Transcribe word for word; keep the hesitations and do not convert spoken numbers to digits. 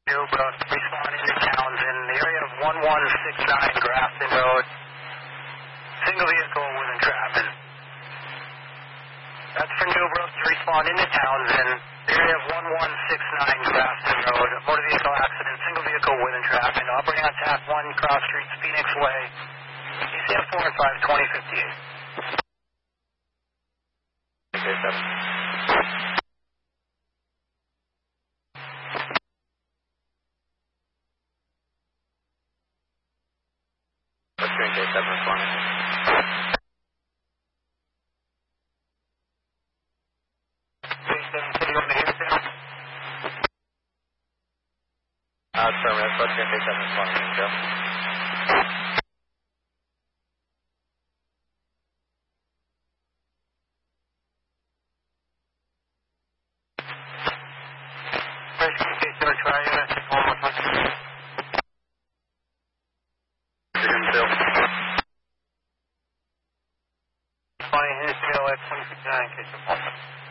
New Brook, responding to Townsend, the area of one one six nine Grafton Road. Single vehicle within traffic. That's for New Brook to respond into Townsend, the area of one one six nine Grafton Road. Motor vehicle accident, single vehicle within traffic. Operating on T A C one, Cross Street, Phoenix Way. E C F four and five, twenty fifty-eight. Okay, seven. Let's go K seven responding. K seven, can you go to Hagerstown? Uh, affirmative. Let's go K seven responding. Joe.